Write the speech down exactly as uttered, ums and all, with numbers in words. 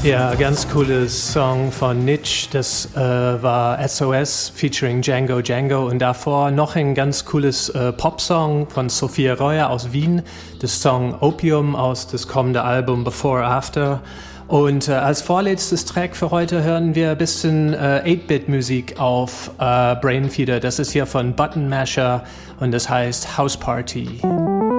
Ja, ganz cooles Song von Nitsch, das äh, war S O S featuring Django Django und davor noch ein ganz cooles äh, Popsong von Sophia Reuer aus Wien, das Song Opium aus das kommende Album Before After. Und äh, als vorletztes Track für heute hören wir ein bisschen äh, acht-Bit-Musik auf äh, Brainfeeder. Das ist hier von Button Masher und das heißt House Party.